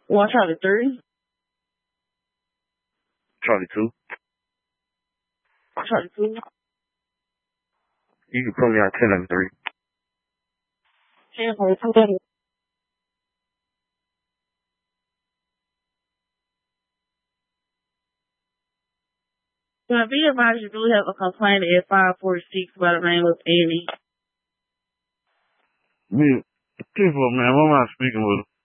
Want Charlie 3? Charlie 2. Charlie 2? You can put me on 10 and 3. 10 for 2. Well, be advised you do have a complaint at 546 by the name of Annie. Man, man, what am I speaking with?